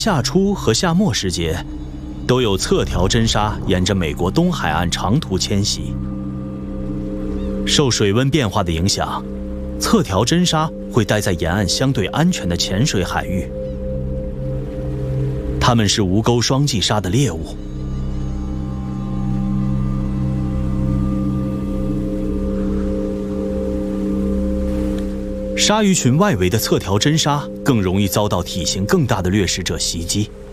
夏初和夏末时节，都有侧条真鲨沿着美国东海岸长途迁徙。受水温变化的影响，侧条真鲨会待在沿岸相对安全的浅水海域。它们是无钩双髻鲨的猎物。鲨鱼群外围的侧条真鲨更容易遭到体型更大的掠食者袭击。